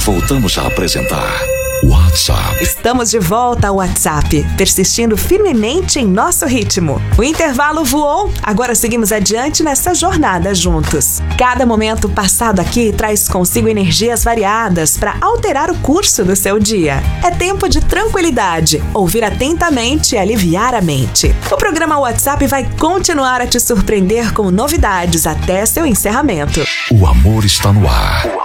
Voltamos a apresentar WhatsApp. Estamos de volta ao WhatsApp, persistindo firmemente em nosso ritmo. O intervalo voou, agora seguimos adiante nessa jornada juntos. Cada momento passado aqui traz consigo energias variadas para alterar o curso do seu dia. É tempo de tranquilidade, ouvir atentamente e aliviar a mente. O programa WhatsApp vai continuar a te surpreender com novidades até seu encerramento. O amor está no ar.